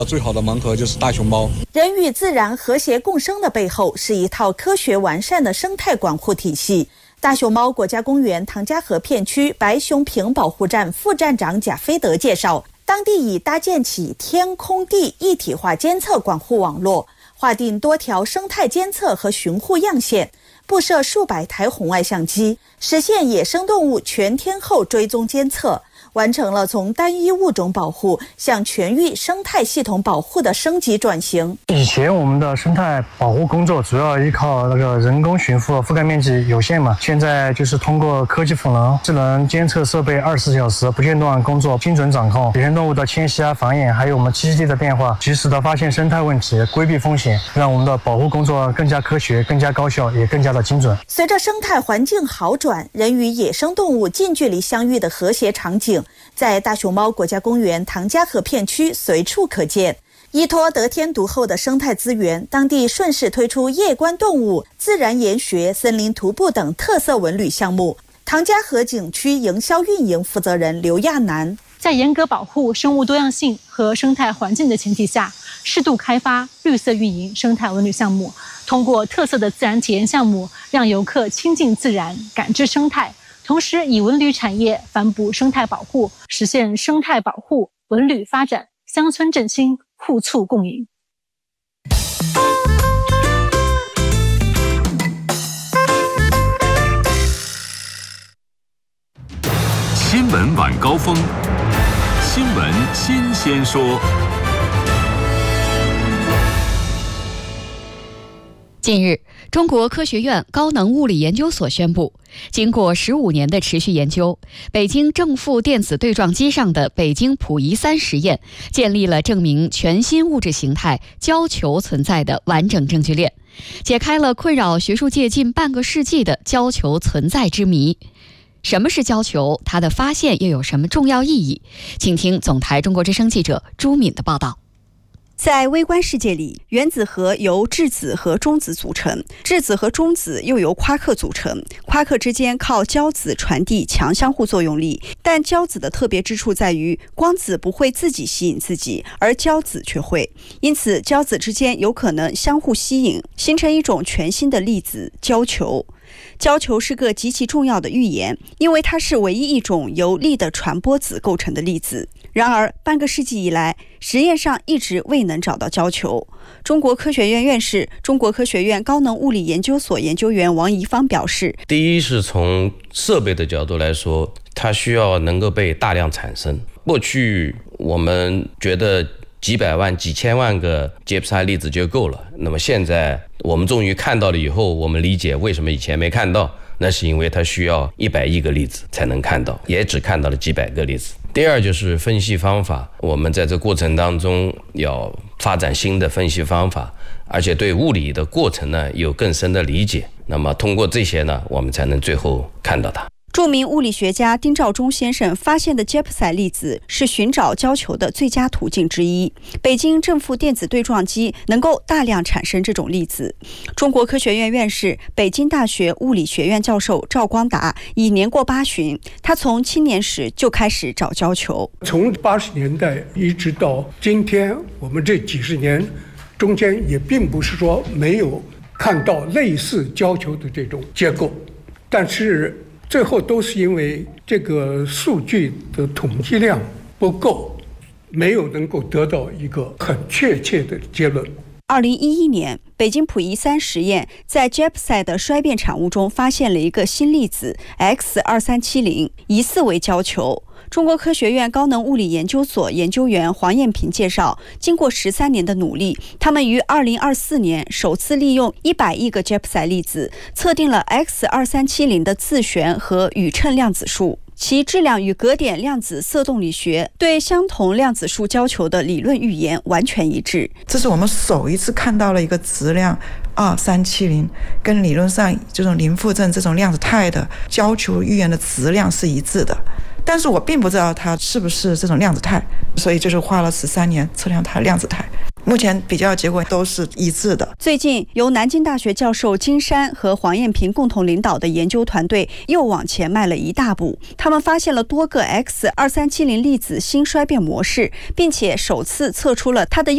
最好的盲盒就是大熊猫。 人与自然和谐共生的背后，是一套科学完善的生态管护体系。大熊猫国家公园唐家河片区白熊坪保护站副站长贾飞德介绍，当地已搭建起天空地一体化监测管护网络，划定多条生态监测和巡护样线，布设数百台红外相机，实现野生动物全天候追踪监测，完成了从单一物种保护向全域生态系统保护的升级转型。 以前我们的生态保护工作主要依靠那个人工巡护，覆盖面积有限嘛，现在就是通过科技赋能、智能监测设备24小时不间断工作，精准掌控野生动物的迁徙繁衍，还有我们栖息地的变化，及时的发现生态问题，规避风险，让我们的保护工作更加科学、更加高效，也更加的精准。 随着生态环境好转，人与野生动物近距离相遇的和谐场景在大熊猫国家公园唐家河片区随处可见。依托得天独厚的生态资源，当地顺势推出夜观动物、自然研学、森林徒步等特色文旅项目。唐家河景区营销运营负责人刘亚楠， 在严格保护生物多样性和生态环境的前提下，适度开发绿色运营生态文旅项目，通过特色的自然体验项目，让游客亲近自然、感知生态，同时以文旅产业反哺生态保护，实现生态保护、文旅发展、乡村振兴互促共赢。 新闻晚高峰，新闻新鲜说。 近日，中国科学院高能物理研究所宣布，经过15年的持续研究，北京正负电子对撞机上的北京溥仪3实验建立了证明全新物质形态胶球存在的完整证据链，解开了困扰学术界近半个世纪的胶球存在之谜。什么是胶球？它的发现又有什么重要意义？请听总台中国之声记者朱敏的报道。 在微观世界里，原子核由质子和中子组成，质子和中子又由夸克组成，夸克之间靠胶子传递强相互作用力。但胶子的特别之处在于，光子不会自己吸引自己，而胶子却会，因此胶子之间有可能相互吸引，形成一种全新的粒子胶球。胶球是个极其重要的预言，因为它是唯一一种由力的传播子构成的粒子。然而，半个世纪以来，实验上一直未能找到胶球。中国科学院院士、中国科学院高能物理研究所研究员王贻芳表示， 第一是从设备的角度来说，它需要能够被大量产生。过去我们觉得几百万、几千万个杰普赛粒子就够了，那么现在我们终于看到了以后，我们理解为什么以前没看到，那是因为它需要100亿个粒子才能看到，也只看到了几百个粒子。第二就是分析方法，我们在这过程当中要发展新的分析方法，而且对物理的过程呢有更深的理解，那么通过这些呢，我们才能最后看到它。 著名物理学家丁肇中先生发现的杰普赛粒子是寻找胶球的最佳途径之一。北京正负电子对撞机能够大量产生这种粒子。中国科学院院士、北京大学物理学院教授赵光达已年过80旬，他从青年时就开始找胶球。 从80年代一直到今天，我们这几十年中间也并不是说没有看到类似胶球的这种结构，但是最后都是因为这个数据的统计量不够，没有能够得到一个很确切的结论。 2011年，北京溥仪3实验在杰普赛的衰变产物中发现了一个新粒子 X2370，疑似为胶球。中国科学院高能物理研究所研究员黄艳平介绍，经过13年的努力，他们于2024年首次利用100亿个杰普赛粒子，测定了 X2370的自旋和宇称量子数，其质量与格点量子色动力学对相同量子数胶球的理论预言完全一致。 这是我们首一次看到了一个质量2370跟理论上这种零负正这种量子态的胶球预言的质量是一致的，但是我并不知道它是不是这种量子态，所以就是花了13年测量它的量子态。目前比较结果都是一致的。 最近，由南京大学教授金山和黄艳平共同领导的研究团队又往前迈了一大步，他们发现了多个 X2370粒子新衰变模式，并且首次测出了它的